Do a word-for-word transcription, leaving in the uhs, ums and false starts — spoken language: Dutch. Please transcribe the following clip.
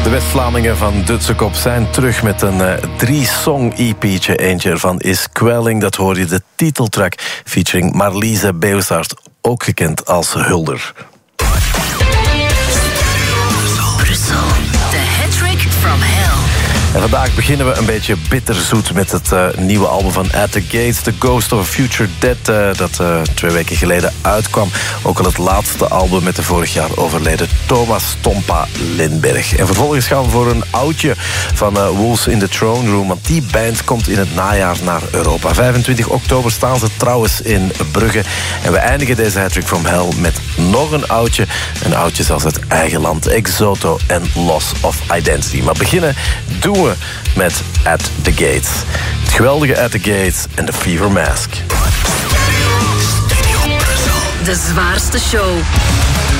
De West-Vlamingen van Dutsekop zijn terug met een uh, drie-song-E P'tje. Eentje ervan is Kwelling, dat hoor je, de titeltrack featuring Marlize Beussaert, ook gekend als Hulder. Brussel, the hat-trick from hell. En vandaag beginnen we een beetje bitterzoet met het uh, nieuwe album van At The Gates, The Ghost of a Future Dead, uh, dat uh, twee weken geleden uitkwam. Ook al het laatste album met de vorig jaar overleden Thomas Tompa Lindberg. En vervolgens gaan we voor een oudje van uh, Wolves in the Throne Room, want die band komt in het najaar naar Europa. vijfentwintig oktober staan ze trouwens in Brugge. En we eindigen deze Hat-trick from Hell met nog een oudje. Een oudje zelfs uit eigen land, Exoto en Loss of Identity. Maar beginnen doen we met At The Gates. Het geweldige At The Gates en de Fever Mask. De zwaarste show.